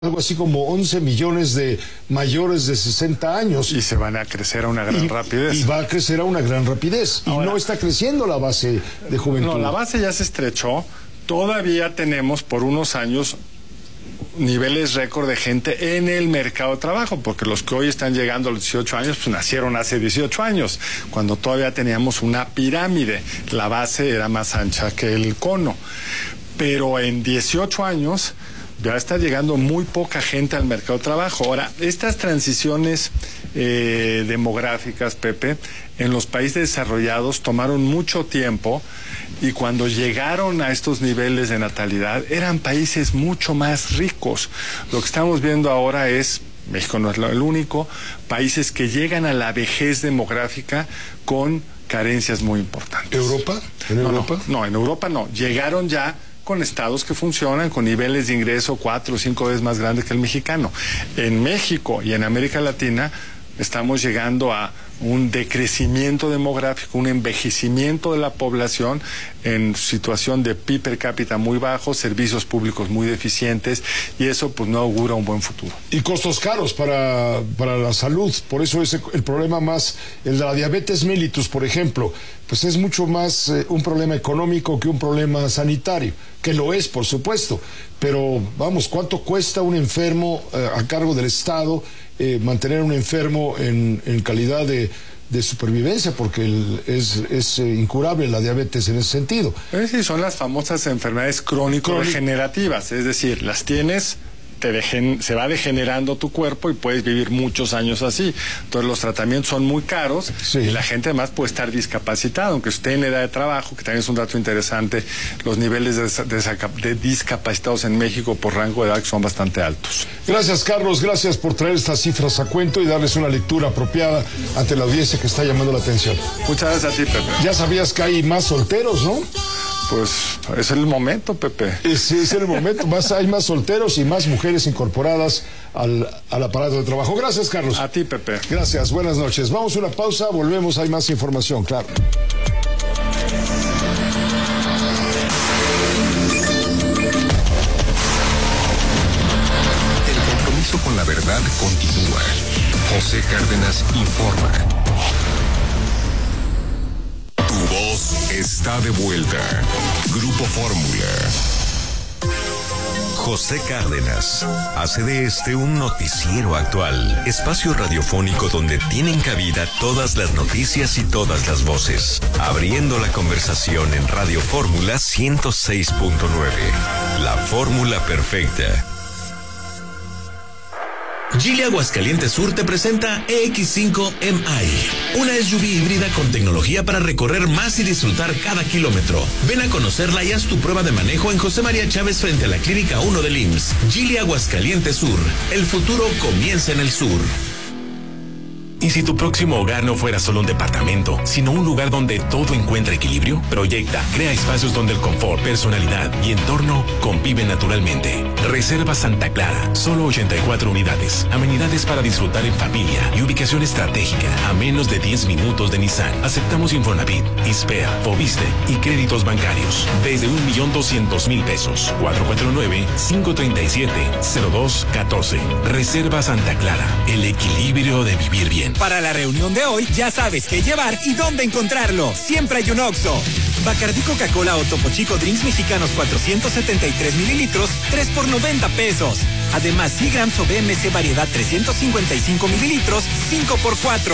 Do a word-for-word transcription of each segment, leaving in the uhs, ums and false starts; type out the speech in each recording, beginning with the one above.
algo así como once millones de mayores de sesenta años. Y se van a crecer a una gran y, rapidez. Y va a crecer a una gran rapidez. Ahora, y no está creciendo la base de juventud. No, la base ya se estrechó. Todavía tenemos por unos años niveles récord de gente en el mercado de trabajo, porque los que hoy están llegando a los dieciocho años, pues nacieron hace dieciocho años, cuando todavía teníamos una pirámide. La base era más ancha que el cono. Pero en dieciocho años ya está llegando muy poca gente al mercado de trabajo. Ahora, estas transiciones eh, demográficas, Pepe, en los países desarrollados tomaron mucho tiempo, y cuando llegaron a estos niveles de natalidad eran países mucho más ricos. Lo que estamos viendo ahora es, México no es el único, países que llegan a la vejez demográfica con carencias muy importantes. ¿Europa? ¿En no, Europa? No, no, en Europa no. Llegaron ya con estados que funcionan, con niveles de ingreso cuatro o cinco veces más grandes que el mexicano. En México y en América Latina estamos llegando a un decrecimiento demográfico, un envejecimiento de la población en situación de P I B per cápita muy bajo, servicios públicos muy deficientes, y eso pues no augura un buen futuro. Y costos caros para, para la salud. Por eso es el problema más, el de la diabetes mellitus, por ejemplo, pues es mucho más eh, un problema económico que un problema sanitario, que lo es, por supuesto, pero vamos, ¿cuánto cuesta un enfermo eh, a cargo del Estado eh, mantener un enfermo en, en calidad de, de supervivencia? Porque el, es, es eh, incurable la diabetes en ese sentido. Es decir, son las famosas enfermedades crónico-degenerativas, es decir, las tienes, te degen, se va degenerando tu cuerpo y puedes vivir muchos años así. Entonces los tratamientos son muy caros, sí, y la gente además puede estar discapacitada, aunque esté en edad de trabajo, que también es un dato interesante. Los niveles de, de, de discapacitados en México por rango de edad son bastante altos. Gracias, Carlos, gracias por traer estas cifras a cuento y darles una lectura apropiada ante la audiencia que está llamando la atención. Muchas gracias a ti, Pepe. Ya sabías que hay más solteros, ¿no? Pues es el momento, Pepe. Sí, es el momento. Más, hay más solteros y más mujeres incorporadas al, al aparato de trabajo. Gracias, Carlos. A ti, Pepe. Gracias, buenas noches. Vamos a una pausa, volvemos, hay más información, claro. El compromiso con la verdad continúa. José Cárdenas informa. Tu voz está de vuelta. Grupo Fórmula. José Cárdenas hace de este un noticiero actual, espacio radiofónico donde tienen cabida todas las noticias y todas las voces, abriendo la conversación en Radio Fórmula ciento seis punto nueve. La fórmula perfecta. Geely Aguascalientes Sur te presenta E X cinco M I, una S U V híbrida con tecnología para recorrer más y disfrutar cada kilómetro. Ven a conocerla y haz tu prueba de manejo en José María Chávez frente a la Clínica uno del I M S S. Geely Aguascalientes Sur, el futuro comienza en el sur. ¿Y si tu próximo hogar no fuera solo un departamento, sino un lugar donde todo encuentra equilibrio? Proyecta, crea espacios donde el confort, personalidad y entorno conviven naturalmente. Reserva Santa Clara, solo ochenta y cuatro unidades, amenidades para disfrutar en familia y ubicación estratégica a menos de diez minutos de Nissan. Aceptamos Infonavit, Ispea, Foviste y créditos bancarios desde un millón doscientos mil pesos. cuatro cuatro nueve, cinco tres siete, cero dos uno cuatro. Reserva Santa Clara, el equilibrio de vivir bien. Para la reunión de hoy, ya sabes qué llevar y dónde encontrarlo. Siempre hay un Oxxo. Bacardí Coca-Cola o Topo Chico Drinks mexicanos cuatrocientos setenta y tres mililitros, tres por noventa pesos. Además, Seagrams o B M C variedad trescientos cincuenta y cinco mililitros, cinco por cuatro.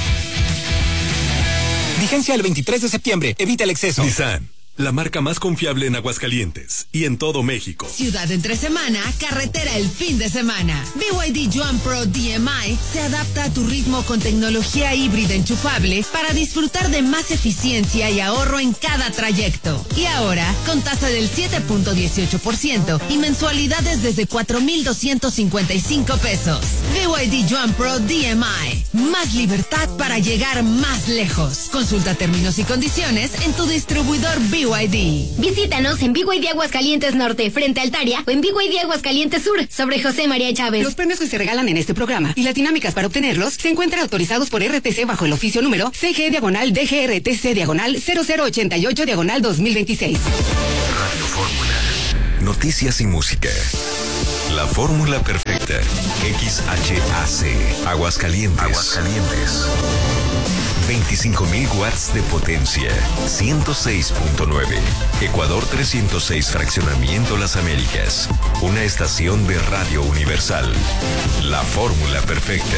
Vigencia el veintitrés de septiembre. Evita el exceso. Nissan, la marca más confiable en Aguascalientes y en todo México. Ciudad entre semana, carretera el fin de semana. B Y D Yuan Pro D M I se adapta a tu ritmo con tecnología híbrida enchufable para disfrutar de más eficiencia y ahorro en cada trayecto. Y ahora, con tasa del siete punto dieciocho por ciento y mensualidades desde cuatro mil doscientos cincuenta y cinco pesos. B Y D Yuan Pro D M I. Más libertad para llegar más lejos. Consulta términos y condiciones en tu distribuidor B Y D. Visítanos en B Y D Aguascalientes Norte, frente a Altaria, o en B Y D Aguascalientes Sur, sobre José María Chávez. Los premios que se regalan en este programa y las dinámicas para obtenerlos se encuentran autorizados por R T C bajo el oficio número C G diagonal D G R T C diagonal cero cero ochenta y ocho diagonal dos mil veintiséis. Radio Fórmula. Noticias y música. La fórmula perfecta. X H A C. Aguascalientes. Aguascalientes. veinticinco mil watts de potencia. ciento seis punto nueve. Ecuador trescientos seis, Fraccionamiento Las Américas. Una estación de Radio Universal. La fórmula perfecta.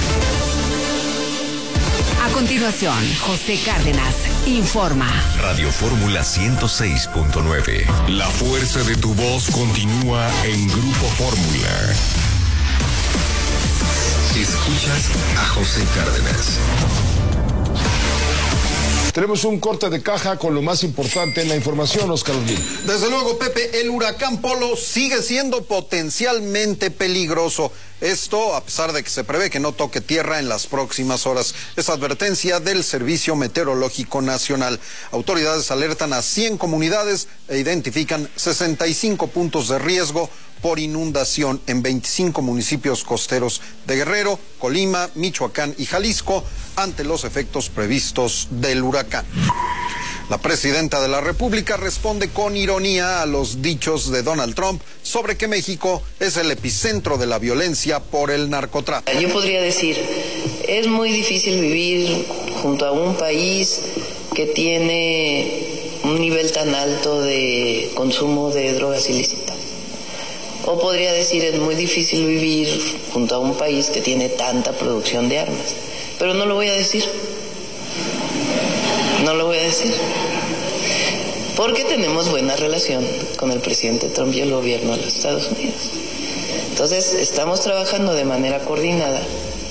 A continuación, José Cárdenas informa. Radio Fórmula ciento seis punto nueve. La fuerza de tu voz continúa en Grupo Fórmula. Escuchas a José Cárdenas. Tenemos un corte de caja con lo más importante en la información, Oscar Olguín. Desde luego, Pepe, el huracán Polo sigue siendo potencialmente peligroso. Esto a pesar de que se prevé que no toque tierra en las próximas horas. Es advertencia del Servicio Meteorológico Nacional. Autoridades alertan a cien comunidades e identifican sesenta y cinco puntos de riesgo por inundación en veinticinco municipios costeros de Guerrero, Colima, Michoacán y Jalisco ante los efectos previstos del huracán. La presidenta de la República responde con ironía a los dichos de Donald Trump sobre que México es el epicentro de la violencia por el narcotráfico. Yo podría decir, es muy difícil vivir junto a un país que tiene un nivel tan alto de consumo de drogas ilícitas. O podría decir, es muy difícil vivir junto a un país que tiene tanta producción de armas. Pero no lo voy a decir. No lo voy a decir. Porque tenemos buena relación con el presidente Trump y el gobierno de los Estados Unidos. Entonces, estamos trabajando de manera coordinada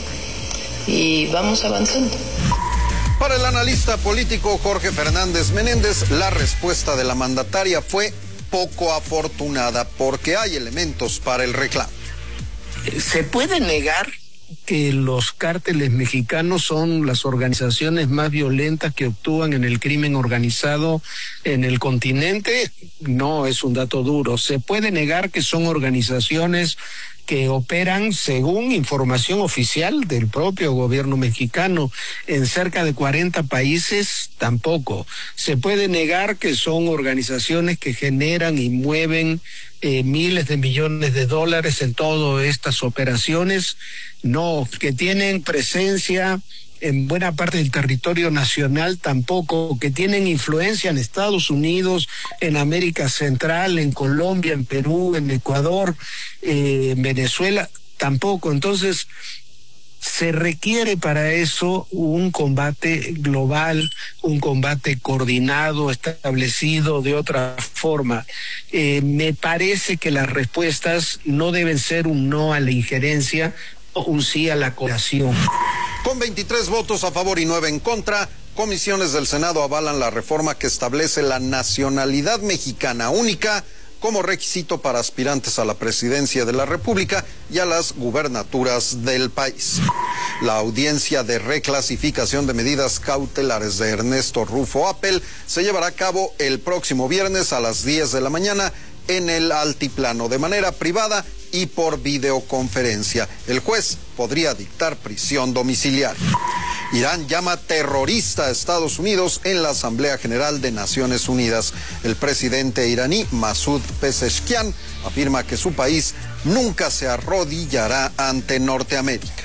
y vamos avanzando. Para el analista político Jorge Fernández Menéndez, la respuesta de la mandataria fue poco afortunada porque hay elementos para el reclamo. ¿Se puede negar que los cárteles mexicanos son las organizaciones más violentas que actúan en el crimen organizado en el continente? No es un dato duro. ¿Se puede negar que son organizaciones que operan, según información oficial del propio gobierno mexicano, en cerca de cuarenta países? Tampoco. ¿Se puede negar que son organizaciones que generan y mueven eh, miles de millones de dólares en todas estas operaciones? No. ¿Que tienen presencia en buena parte del territorio nacional? Tampoco. ¿Que tienen influencia en Estados Unidos, en América Central, en Colombia, en Perú, en Ecuador, eh, en Venezuela? Tampoco. Entonces, se requiere para eso un combate global, un combate coordinado, establecido de otra forma. Eh, me parece que las respuestas no deben ser un no a la injerencia, un sí a la cooperación. Con veintitrés votos a favor y nueve en contra, comisiones del Senado avalan la reforma que establece la nacionalidad mexicana única como requisito para aspirantes a la presidencia de la República y a las gubernaturas del país. La audiencia de reclasificación de medidas cautelares de Ernesto Rufo Appel se llevará a cabo el próximo viernes a las diez de la mañana en el altiplano, de manera privada y por videoconferencia. El juez podría dictar prisión domiciliaria. Irán llama terrorista a Estados Unidos en la Asamblea General de Naciones Unidas. El presidente iraní Masoud Pezeshkian afirma que su país nunca se arrodillará ante Norteamérica.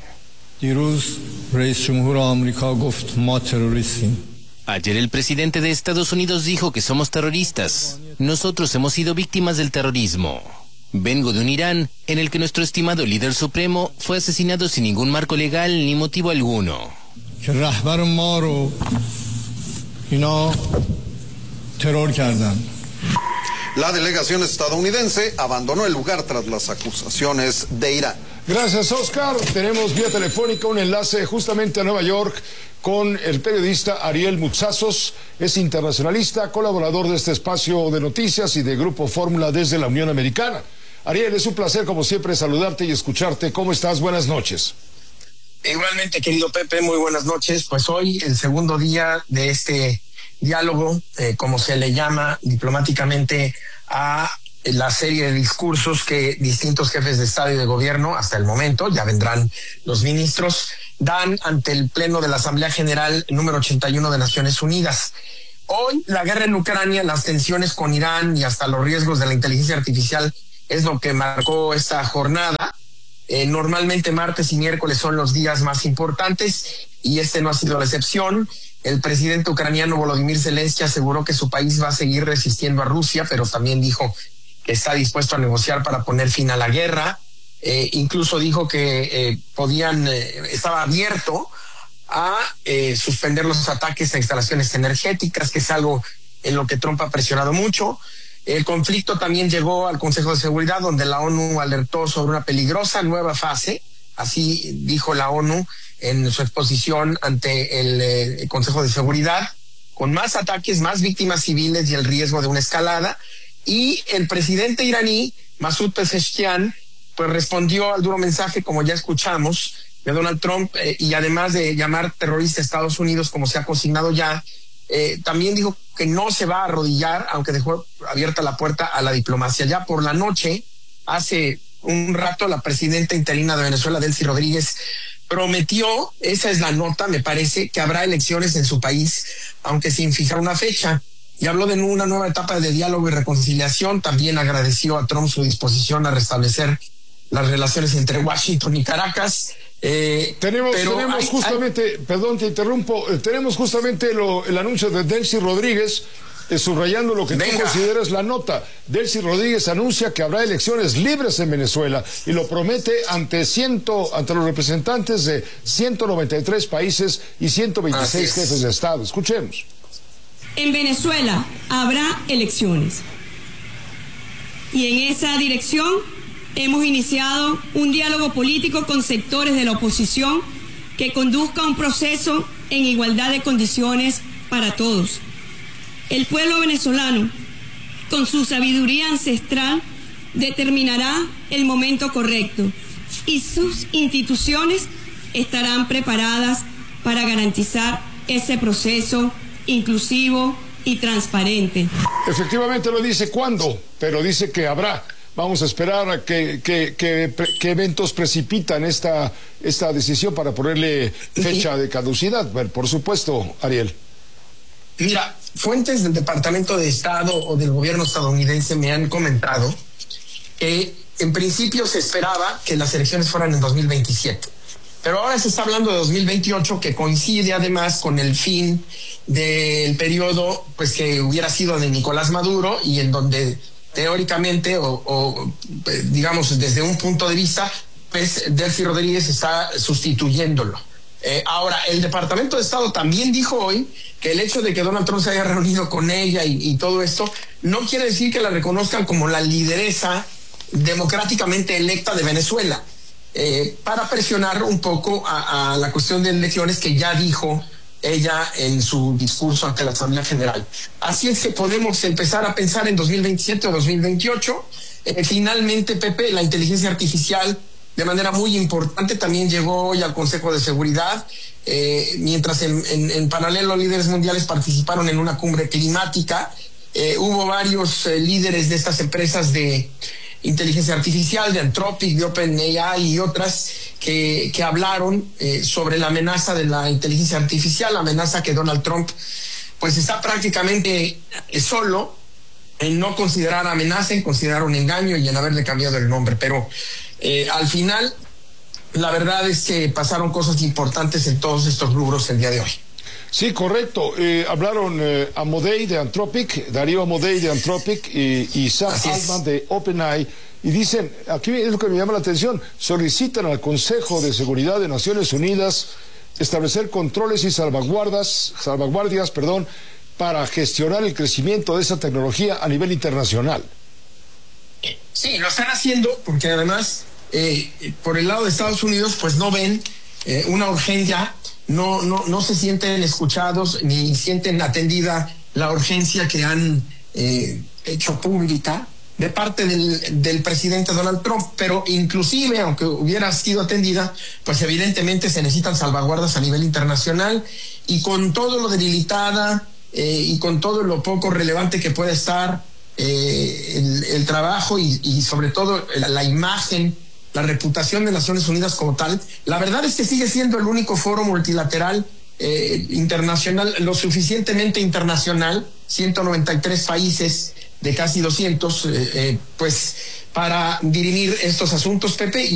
Ayer el presidente de Estados Unidos dijo que somos terroristas. Nosotros hemos sido víctimas del terrorismo. Vengo de un Irán en el que nuestro estimado líder supremo fue asesinado sin ningún marco legal ni motivo alguno. La delegación estadounidense abandonó el lugar tras las acusaciones de Irán. Gracias, Oscar. Tenemos vía telefónica un enlace justamente a Nueva York con el periodista Ariel Mutsazos. Es internacionalista, colaborador de este espacio de noticias y de Grupo Fórmula desde la Unión Americana. Ariel, es un placer como siempre saludarte y escucharte. ¿Cómo estás? Buenas noches. Igualmente, querido Pepe, muy buenas noches. Pues hoy el segundo día de este diálogo, eh, como se le llama diplomáticamente a la serie de discursos que distintos jefes de Estado y de Gobierno, hasta el momento, ya vendrán los ministros, dan ante el Pleno de la Asamblea General número ochenta y uno de Naciones Unidas. Hoy la guerra en Ucrania, las tensiones con Irán y hasta los riesgos de la inteligencia artificial es lo que marcó esta jornada. Eh, normalmente martes y miércoles son los días más importantes y este no ha sido la excepción. El presidente ucraniano Volodymyr Zelensky aseguró que su país va a seguir resistiendo a Rusia, pero también dijo que está dispuesto a negociar para poner fin a la guerra. Eh, incluso dijo que eh, podían, eh, estaba abierto a eh, suspender los ataques a instalaciones energéticas, que es algo en lo que Trump ha presionado mucho. El conflicto también llegó al Consejo de Seguridad, donde la ONU alertó sobre una peligrosa nueva fase, así dijo la ONU en su exposición ante el, eh, el Consejo de Seguridad, con más ataques, más víctimas civiles y el riesgo de una escalada. Y el presidente iraní, Masoud Pezeshkian, pues respondió al duro mensaje, como ya escuchamos, de Donald Trump, eh, y además de llamar terrorista a Estados Unidos, como se ha consignado ya, eh, también dijo que no se va a arrodillar, aunque dejó abierta la puerta a la diplomacia. Ya por la noche, hace un rato, la presidenta interina de Venezuela, Delcy Rodríguez, prometió, esa es la nota, me parece, que habrá elecciones en su país, aunque sin fijar una fecha. Y habló de una nueva etapa de diálogo y reconciliación. También agradeció a Trump su disposición a restablecer las relaciones entre Washington y Caracas. Eh, tenemos pero tenemos hay, justamente, hay... perdón, te interrumpo, eh, tenemos justamente lo, el anuncio de Delcy Rodríguez, eh, subrayando lo que Venga. tú consideras la nota. Delcy Rodríguez anuncia que habrá elecciones libres en Venezuela y lo promete ante ciento, ante los representantes de ciento noventa y tres países y ciento veintiséis jefes de Estado. Escuchemos. En Venezuela habrá elecciones y en esa dirección hemos iniciado un diálogo político con sectores de la oposición que conduzca un proceso en igualdad de condiciones para todos. El pueblo venezolano, con su sabiduría ancestral, determinará el momento correcto y sus instituciones estarán preparadas para garantizar ese proceso inclusivo y transparente. Efectivamente lo dice cuándo, pero dice que habrá. Vamos a esperar a que, que, que, que eventos precipitan esta, esta decisión para ponerle fecha de caducidad. Bueno, por supuesto, Ariel. Mira, fuentes del Departamento de Estado o del gobierno estadounidense me han comentado que en principio se esperaba que las elecciones fueran en dos mil veintisiete. Pero ahora se está hablando de dos mil veintiocho, que coincide además con el fin del periodo pues que hubiera sido de Nicolás Maduro y en donde teóricamente o, o digamos desde un punto de vista pues Delcy Rodríguez está sustituyéndolo. Eh, ahora, el Departamento de Estado también dijo hoy que el hecho de que Donald Trump se haya reunido con ella y, y todo esto no quiere decir que la reconozcan como la lideresa democráticamente electa de Venezuela, eh, para presionar un poco a, a la cuestión de elecciones que ya dijo ella en su discurso ante la Asamblea General. Así es que podemos empezar a pensar en dos mil veintisiete o dos mil veintiocho. Eh, finalmente, Pepe, la inteligencia artificial de manera muy importante también llegó hoy al Consejo de Seguridad, eh, mientras en, en, en paralelo líderes mundiales participaron en una cumbre climática. Eh, hubo varios eh, líderes de estas empresas de inteligencia artificial, de Anthropic, de OpenAI y otras que, que hablaron eh, sobre la amenaza de la inteligencia artificial, la amenaza que Donald Trump pues está prácticamente eh, solo en no considerar amenaza, en considerar un engaño y en haberle cambiado el nombre. Pero eh, al final, la verdad es que pasaron cosas importantes en todos estos rubros el día de hoy. Sí, correcto. Eh, hablaron eh, Amodei de Anthropic, Darío Amodei de Anthropic y, y Sam Altman de OpenAI. Y dicen, aquí es lo que me llama la atención, solicitan al Consejo de Seguridad de Naciones Unidas establecer controles y salvaguardas, salvaguardias, perdón, para gestionar el crecimiento de esa tecnología a nivel internacional. Sí, lo están haciendo porque además, eh, por el lado de Estados Unidos, pues no ven eh, una urgencia. No, no, no se sienten escuchados ni sienten atendida la urgencia que han eh, hecho pública de parte del, del presidente Donald Trump, pero inclusive aunque hubiera sido atendida, pues evidentemente se necesitan salvaguardas a nivel internacional y con todo lo debilitada eh, y con todo lo poco relevante que puede estar eh, el, el trabajo y, y sobre todo la, la imagen, la reputación de Naciones Unidas como tal, la verdad es que sigue siendo el único foro multilateral eh, internacional, lo suficientemente internacional, ciento noventa y tres países de casi doscientos, eh, eh, pues para dirimir estos asuntos, Pepe.